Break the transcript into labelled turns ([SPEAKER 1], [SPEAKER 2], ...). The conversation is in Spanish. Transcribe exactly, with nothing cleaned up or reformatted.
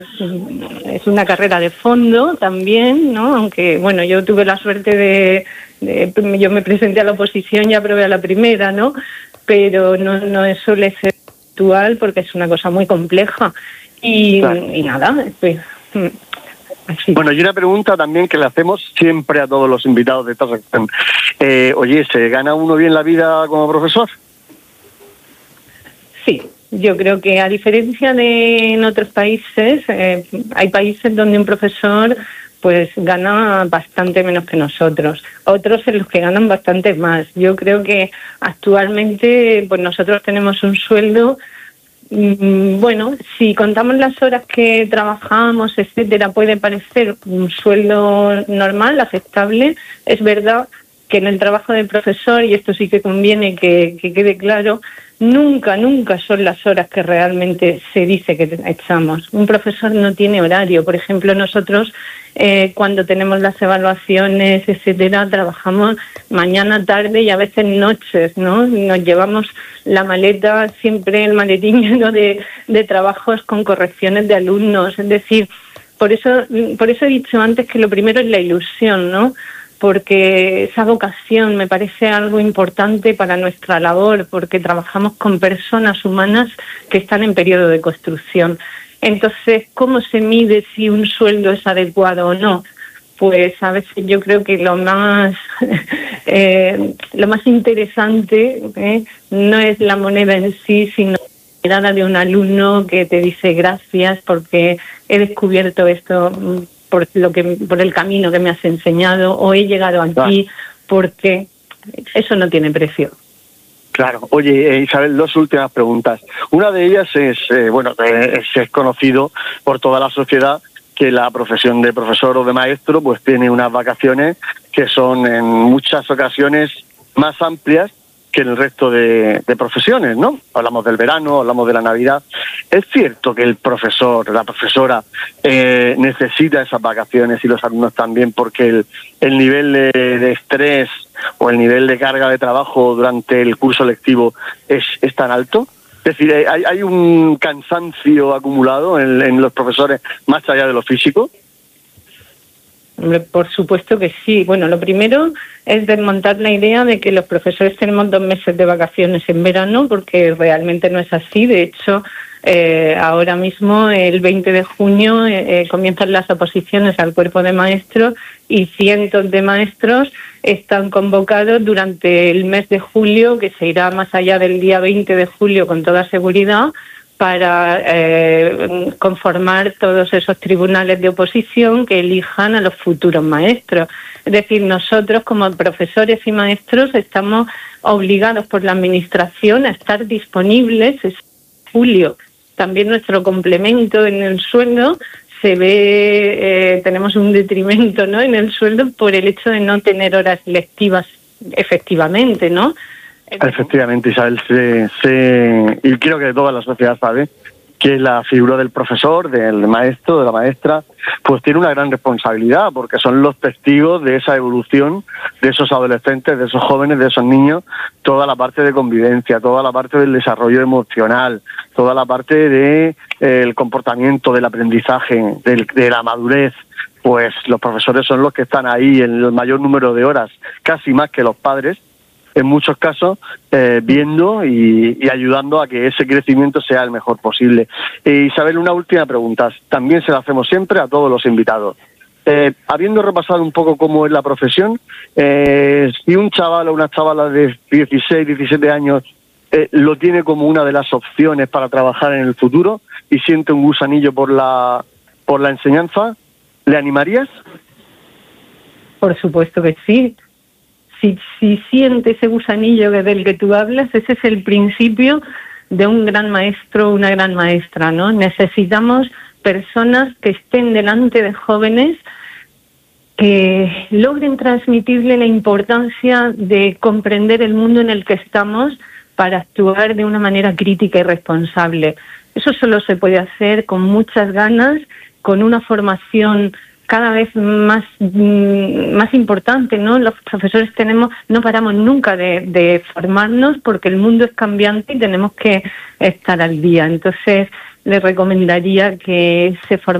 [SPEAKER 1] es una carrera de fondo también, ¿no? Aunque, bueno, yo tuve la suerte de, de yo me presenté a la oposición y aprobé a la primera, ¿no? Pero no, no suele ser actual porque es una cosa muy compleja. Y, claro. y nada, pues, así.
[SPEAKER 2] Bueno, y una pregunta también que le hacemos siempre a todos los invitados de esta sección. Eh, oye, ¿se gana uno bien la vida como profesor?
[SPEAKER 1] Sí. Yo creo que a diferencia de en otros países, eh, hay países donde un profesor pues gana bastante menos que nosotros, otros en los que ganan bastante más. Yo creo que actualmente pues nosotros tenemos un sueldo, mmm, bueno, si contamos las horas que trabajamos, etcétera, puede parecer un sueldo normal, aceptable. Es verdad que en el trabajo del profesor, y esto sí que conviene que, que quede claro, nunca, nunca son las horas que realmente se dice que echamos. Un profesor no tiene horario. Por ejemplo, nosotros eh, cuando tenemos las evaluaciones, etcétera, trabajamos mañana, tarde y a veces noches, ¿no? Nos llevamos la maleta, siempre el maletín lleno de, de trabajos con correcciones de alumnos. Es decir, por eso, por eso he dicho antes que lo primero es la ilusión, ¿no? Porque esa vocación me parece algo importante para nuestra labor, porque trabajamos con personas humanas que están en periodo de construcción. Entonces, ¿cómo se mide si un sueldo es adecuado o no? Pues a veces yo creo que lo más eh, lo más interesante eh, no es la moneda en sí, sino la mirada de un alumno que te dice gracias porque he descubierto esto por lo que por el camino que me has enseñado, o he llegado aquí porque eso no tiene precio.
[SPEAKER 2] Claro. Oye, eh, Isabel, dos últimas preguntas. Una de ellas es, eh, bueno, eh, es, es conocido por toda la sociedad que la profesión de profesor o de maestro pues tiene unas vacaciones que son en muchas ocasiones más amplias que en el resto de, de profesiones, ¿no? Hablamos del verano, hablamos de la Navidad. ¿Es cierto que el profesor, la profesora, eh, necesita esas vacaciones y los alumnos también porque el, el nivel de, de estrés o el nivel de carga de trabajo durante el curso lectivo es, es tan alto? Es decir, ¿hay, hay un cansancio acumulado en, en los profesores más allá de lo físico?
[SPEAKER 1] Por supuesto que sí. Bueno, lo primero es desmontar la idea de que los profesores tenemos dos meses de vacaciones en verano, porque realmente no es así. De hecho, eh, ahora mismo, el veinte de junio, eh, comienzan las oposiciones al cuerpo de maestros y cientos de maestros están convocados durante el mes de julio, que se irá más allá del día veinte de julio con toda seguridad, para eh, conformar todos esos tribunales de oposición que elijan a los futuros maestros. Es decir, nosotros como profesores y maestros estamos obligados por la Administración a estar disponibles en julio. También nuestro complemento en el sueldo se ve, eh, tenemos un detrimento, ¿no?, en el sueldo por el hecho de no tener horas lectivas efectivamente, ¿no?
[SPEAKER 2] Efectivamente, Isabel, se, se, y creo que toda la sociedad sabe que la figura del profesor, del maestro, de la maestra, pues tiene una gran responsabilidad, porque son los testigos de esa evolución de esos adolescentes, de esos jóvenes, de esos niños, toda la parte de convivencia, toda la parte del desarrollo emocional, toda la parte del de, comportamiento, del aprendizaje, del, de la madurez. Pues los profesores son los que están ahí en el mayor número de horas, casi más que los padres, en muchos casos, eh, viendo y, y ayudando a que ese crecimiento sea el mejor posible. Eh, Isabel, una última pregunta. También se la hacemos siempre a todos los invitados. Eh, habiendo repasado un poco cómo es la profesión, eh, si un chaval o una chavala de dieciséis, diecisiete años eh, lo tiene como una de las opciones para trabajar en el futuro y siente un gusanillo por la, por la enseñanza, ¿le animarías?
[SPEAKER 1] Por supuesto que sí. Si, si siente ese gusanillo del que tú hablas, ese es el principio de un gran maestro, una gran maestra, ¿no? Necesitamos personas que estén delante de jóvenes que logren transmitirle la importancia de comprender el mundo en el que estamos para actuar de una manera crítica y responsable. Eso solo se puede hacer con muchas ganas, con una formación cada vez más, más importante, ¿no? Los profesores tenemos, no paramos nunca de, de formarnos porque el mundo es cambiante y tenemos que estar al día. Entonces, les recomendaría que se formen